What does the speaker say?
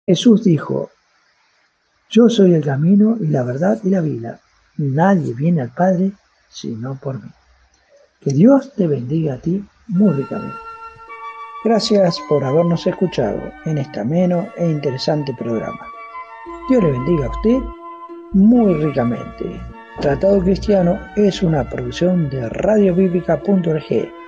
Jesús dijo: Yo soy el camino y la verdad y la vida. Nadie viene al Padre sino por mí. Que Dios te bendiga a ti muy ricamente. Gracias por habernos escuchado en este ameno e interesante programa. Dios le bendiga a usted muy ricamente. Tratado Cristiano es una producción de radiobiblica.org.